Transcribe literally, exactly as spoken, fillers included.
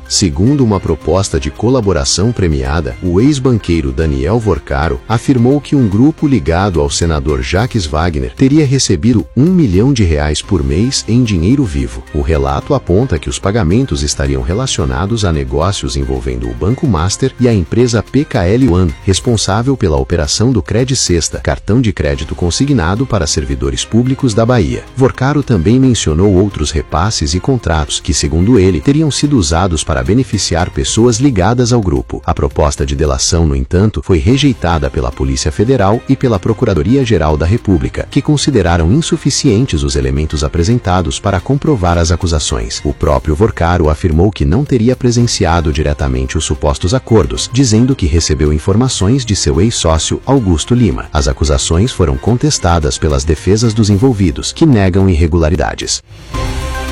Segundo uma proposta de colaboração premiada, o ex-banqueiro Daniel Vorcaro afirmou que um grupo ligado ao senador Jacques Wagner teria recebido um milhão de reais por mês em dinheiro vivo. O relato aponta que os pagamentos estariam relacionados a negócios envolvendo o Banco Master e a empresa P K L One, responsável pela operação do Credicesta, cartão de crédito consignado para servidores públicos da Bahia. Vorcaro também mencionou outros repasses e contratos que, segundo ele, teriam sido usados para beneficiar pessoas ligadas ao grupo. A proposta de delação, no entanto, foi rejeitada pela Polícia Federal e pela Procuradoria-Geral da República, que consideraram insuficientes os elementos apresentados para comprovar as acusações. O próprio Vorcaro afirmou que não teria presenciado diretamente os supostos acordos, dizendo que recebeu informações de seu ex-sócio Augusto Lima. As acusações foram contestadas pelas defesas dos envolvidos, que negam irregularidades.